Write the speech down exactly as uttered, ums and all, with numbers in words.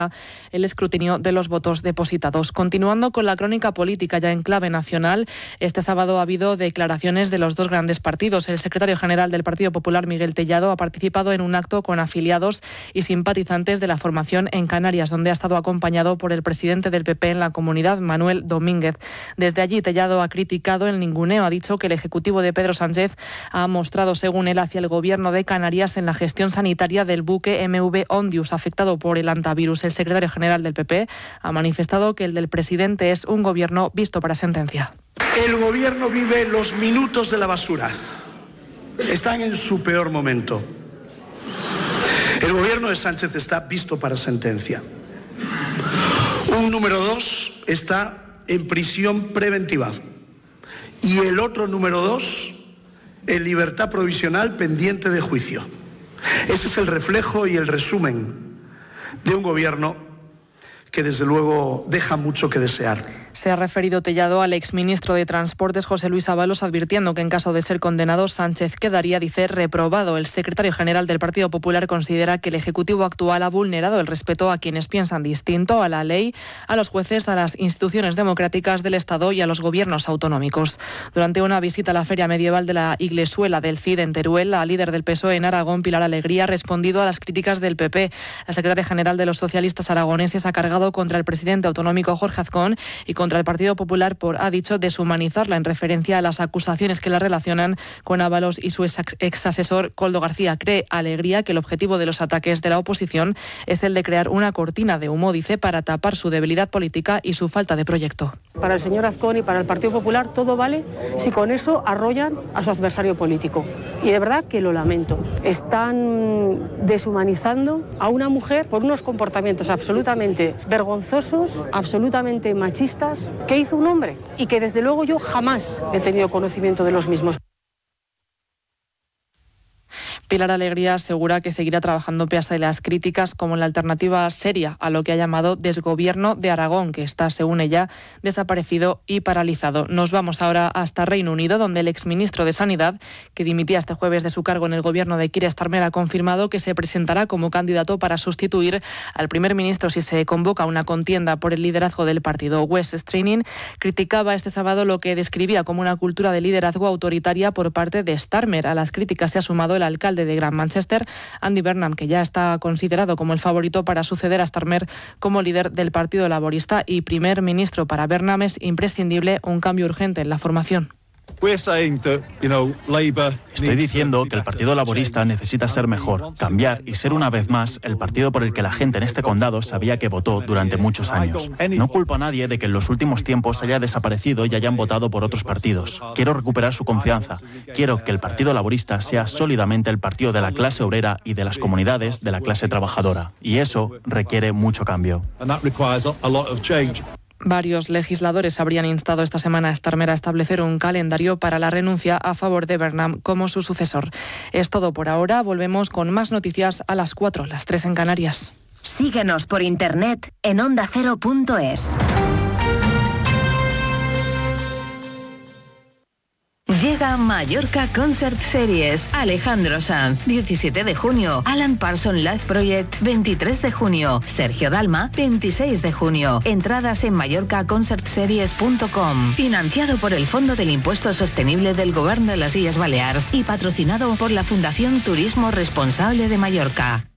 el escrutinio de los votos depositados. Continuando con la crónica política ya en clave nacional, este sábado ha habido declaraciones de los dos grandes partidos. El secretario general del Partido Popular, Miguel Tellado, ha participado en un acto con afiliados y simpatizantes de la formación en Canarias, donde ha estado acompañado por el presidente del P P en la comunidad, Manuel Domínguez. Desde allí, Tellado ha criticado el ninguneo. Ha dicho que el ejecutivo de Pedro Sánchez ha mostrado, según él, hacia el gobierno de Canarias en la gestión sanitaria del buque M V Ondius, afectado por el antivirus. El secretario general del P P ha manifestado que el del presidente es un gobierno visto para sentencia. El gobierno vive los minutos de la basura. Están en su peor momento. El gobierno de Sánchez está visto para sentencia. Un número dos está en prisión preventiva. Y el otro número dos en libertad provisional pendiente de juicio. Ese es el reflejo y el resumen de un gobierno que desde luego deja mucho que desear. Se ha referido Tellado al exministro de Transportes, José Luis Ábalos, advirtiendo que en caso de ser condenado, Sánchez quedaría, dice, reprobado. El secretario general del Partido Popular considera que el Ejecutivo actual ha vulnerado el respeto a quienes piensan distinto, a la ley, a los jueces, a las instituciones democráticas del Estado y a los gobiernos autonómicos. Durante una visita a la Feria Medieval de la Iglesuela del Cid en Teruel, la líder del P S O E en Aragón, Pilar Alegría, ha respondido a las críticas del P P. La secretaria general de los socialistas aragoneses ha cargado contra el presidente autonómico Jorge Azcón y contra el Partido Popular por, ha dicho, deshumanizarla en referencia a las acusaciones que la relacionan con Ábalos y su ex asesor Koldo García. Cree Alegría que el objetivo de los ataques de la oposición es el de crear una cortina de humo, dice, para tapar su debilidad política y su falta de proyecto. Para el señor Azcón y para el Partido Popular todo vale si con eso arrollan a su adversario político. Y de verdad que lo lamento. Están deshumanizando a una mujer por unos comportamientos absolutamente vergonzosos, absolutamente machistas, que hizo un hombre y que desde luego yo jamás he tenido conocimiento de los mismos. Pilar Alegría asegura que seguirá trabajando pese a las críticas como la alternativa seria a lo que ha llamado desgobierno de Aragón, que está, según ella, desaparecido y paralizado. Nos vamos ahora hasta Reino Unido, donde el exministro de Sanidad, que dimitía este jueves de su cargo en el gobierno de Keir Starmer, ha confirmado que se presentará como candidato para sustituir al primer ministro si se convoca una contienda por el liderazgo del partido. Wes Streeting criticaba este sábado lo que describía como una cultura de liderazgo autoritaria por parte de Starmer. A las críticas se ha sumado el alcalde de Gran Manchester, Andy Burnham, que ya está considerado como el favorito para suceder a Starmer como líder del Partido Laborista y primer ministro. Para Burnham es imprescindible un cambio urgente en la formación. Estoy diciendo que el Partido Laborista necesita ser mejor, cambiar y ser una vez más el partido por el que la gente en este condado sabía que votó durante muchos años. No culpo a nadie de que en los últimos tiempos haya desaparecido y hayan votado por otros partidos. Quiero recuperar su confianza. Quiero que el Partido Laborista sea sólidamente el partido de la clase obrera y de las comunidades de la clase trabajadora. Y eso requiere mucho cambio. Varios legisladores habrían instado esta semana a Starmer a establecer un calendario para la renuncia a favor de Burnham como su sucesor. Es todo por ahora. Volvemos con más noticias a las cuatro, las tres en Canarias. Síguenos por internet en onda cero punto es. Llega Mallorca Concert Series. Alejandro Sanz, diecisiete de junio. Alan Parsons Live Project, veintitrés de junio. Sergio Dalma, veintiséis de junio. Entradas en mallorca concert series punto com. Financiado por el Fondo del Impuesto Sostenible del Gobierno de las Illes Balears y patrocinado por la Fundación Turismo Responsable de Mallorca.